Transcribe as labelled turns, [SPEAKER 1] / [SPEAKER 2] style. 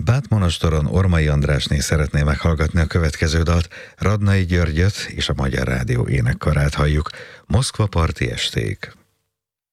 [SPEAKER 1] Bátmonostoron Ormai Andrásné szeretné meghallgatni a következő dalt. Radnai Györgyöt és a Magyar Rádió énekkarát halljuk. Moszkva parti esték.